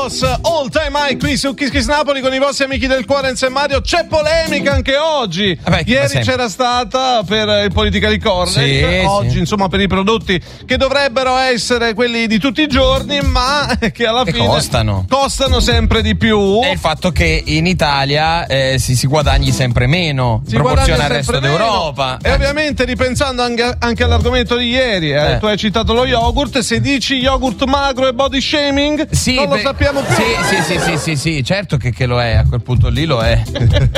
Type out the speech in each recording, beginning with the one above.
Migos, All Time High qui su Kiss Kiss Napoli con i vostri amici del cuore Enzo e Mario. C'è polemica anche oggi. Ieri c'era stata per il politically correct, oggi insomma per i prodotti che dovrebbero essere quelli di tutti i giorni, ma che alla fine costano sempre di più. E il fatto che in Italia si guadagni sempre meno in proporzione al resto d'Europa. E ovviamente ripensando anche all'argomento di ieri, tu hai citato lo yogurt, se dici yogurt magro e body shaming, non lo sappiamo più. Sì, certo che lo è, a quel punto lì lo è.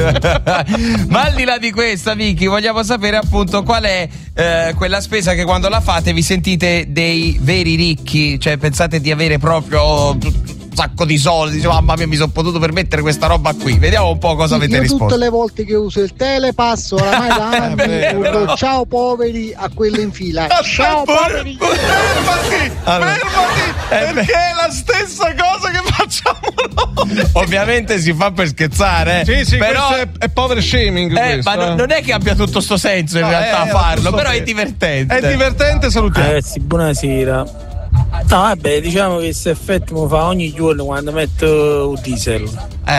Ma al di là di questo, amici, vogliamo sapere appunto qual è quella spesa che quando la fate vi sentite dei veri ricchi, cioè pensate di avere proprio un sacco di soldi, dice, mamma mia, mi sono potuto permettere questa roba qui. Vediamo un po' cosa avete risposto. Tutte le volte che uso il telepass oramai da anni urlo ciao poveri a quello in fila. Ciao poveri. Fermati, perché è la stessa cosa che facciamo noi. Ovviamente si fa per scherzare, Sì, però è pover shaming questo, ma non è che abbia tutto sto senso in realtà farlo, però è divertente. È divertente, salutiamo. Ragazzi, buonasera. No, vabbè, diciamo che questo effetto mi fa ogni giorno quando metto il diesel.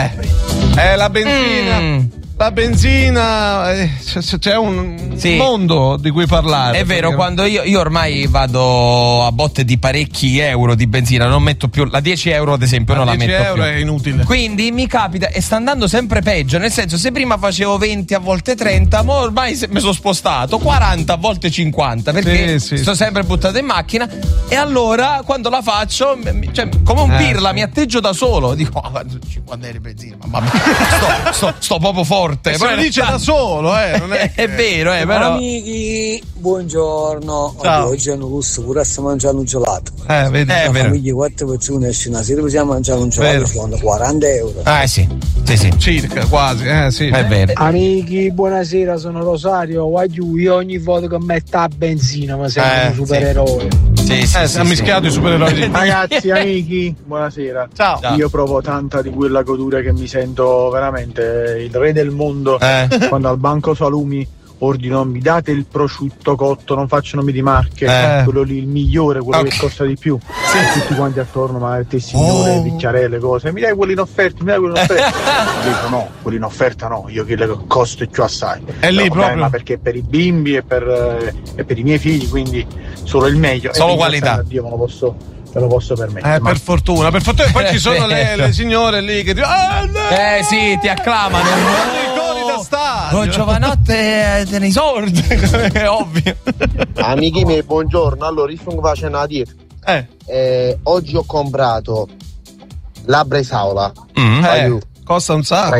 La benzina. La benzina, c'è un mondo di cui parlare. È vero, quando io ormai vado a botte di parecchi euro di benzina, non metto più la 10 euro ad esempio, non la metto più. 10 euro è inutile. Quindi mi capita, e sta andando sempre peggio, nel senso, se prima facevo 20 a volte 30, ma ormai mi sono spostato 40 a volte 50, perché sto sempre buttato in macchina, e allora quando la faccio, cioè, come un pirla, mi atteggio da solo, dico 50 euro di benzina, mamma mia, sto proprio forte. Se lo dice da solo, non è è vero, però. Amici, buongiorno. Oggi hanno gusto pure a mangiare un gelato. Vedi, la famiglia 4 persone esce una sera, possiamo mangiare un gelato, fanno 40 euro. Sì. Circa, quasi, sì. È vero. Amici, buonasera, sono Rosario. Io ogni volta che metto a benzina mi sembro un supereroe. Ha mischiato i supereroi. Ragazzi, amici, buonasera. Ciao. Io provo tanta di quella godura che mi sento veramente il re del mondo quando al banco salumi ordino: mi date il prosciutto cotto, non faccio nomi di marche, quello lì il migliore, quello che costa di più. Tutti quanti attorno, ma te signore, bicchiarelle, cose, mi dai quelli in offerta, Dico no, quelli in offerta no, io che le costo più assai. È lì proprio. Ma perché per i bimbi e per i miei figli, quindi solo il meglio, solo qualità. Dio me lo posso permettere. Per fortuna. E poi ci sono le signore lì che dicono ti acclamano. Da stadio. Giovanotte te ne sordi. È ovvio. Amici miei, buongiorno. Allora, io sto facendo una dieta. Oggi ho comprato la bresaola. Costa un sacco.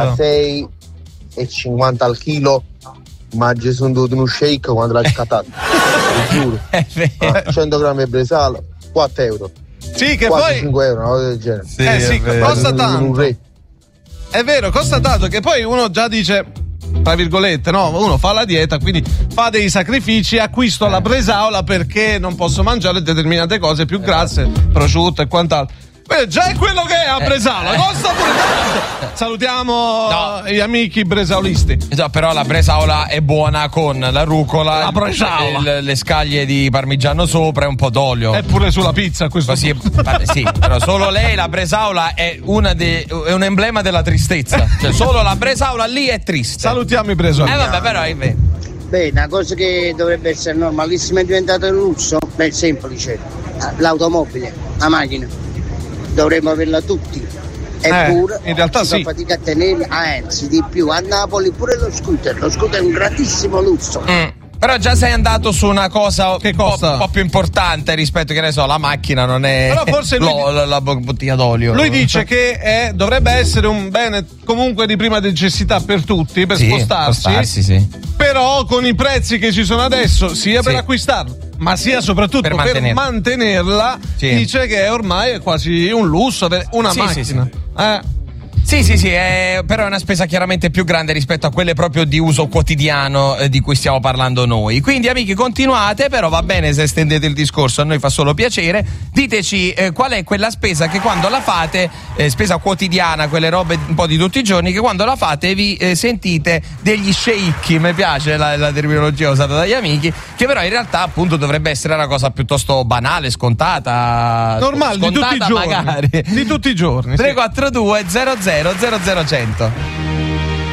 36,50 al chilo. Ma ci sono dovuto uno shake quando l'hai scattato. Ti giuro. 100 grammi di bresaola, 4 euro. Sì, che 4, poi 5 euro, una cosa del genere. Costa tanto. È vero, costa tanto, che poi uno già dice, tra virgolette, no, uno fa la dieta, quindi fa dei sacrifici, acquisto la bresaola perché non posso mangiare determinate cose più grasse, prosciutto e quant'altro. Già è quello che è a bresaola, costa pure tanto. Salutiamo gli amici bresaolisti. Però la bresaola è buona con la rucola, la bresaola, le scaglie di parmigiano sopra e un po' d'olio. E pure sulla pizza questo. Sì, però solo lei, la bresaola è è un emblema della tristezza. Cioè solo la bresaola lì è triste. Salutiamo i bresaoli. Vabbè, però è vero. Beh, una cosa che dovrebbe essere normalissima è diventata un lusso. Beh, semplice. L'automobile, la macchina. Dovremmo averla tutti. Eppure in realtà si fa fatica a tenere, anzi di più. A Napoli pure lo scooter è un grandissimo lusso. Però già sei andato su una cosa che costa un po' più importante rispetto, che ne so, la macchina non è. Però forse la bottiglia d'olio. Lui dice che dovrebbe essere un bene comunque di prima necessità per tutti, per spostarsi. Sì. Però con i prezzi che ci sono adesso, sia per acquistarlo, ma sia soprattutto per mantenerla, dice che ormai è quasi un lusso avere una macchina. Sì, però è una spesa chiaramente più grande rispetto a quelle proprio di uso quotidiano di cui stiamo parlando noi. Quindi amici, continuate, però va bene se estendete il discorso, a noi fa solo piacere. Diteci qual è quella spesa che quando la fate, spesa quotidiana, quelle robe un po' di tutti i giorni, che quando la fate vi sentite degli sceicchi. Mi piace la terminologia usata dagli amici, che però in realtà appunto dovrebbe essere una cosa piuttosto banale, scontata, normale, scontata di tutti i giorni, magari di tutti i giorni. 342 00 00 100.